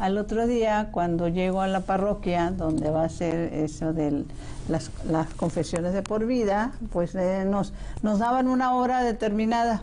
Al otro día, cuando llego a la parroquia, donde va a ser eso de las confesiones de por vida, pues nos daban una hora determinada